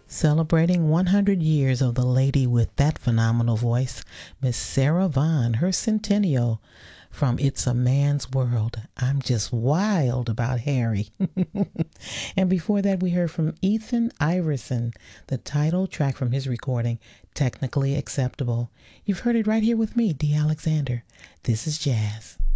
Celebrating 100 years of the lady with that phenomenal voice, Miss Sarah Vaughan, her centennial from It's a Man's World. I'm just wild about Harry. And before that, we heard from Ethan Iverson, the title track from his recording, Technically Acceptable. You've heard it right here with me, Dee Alexander. This is Jazz.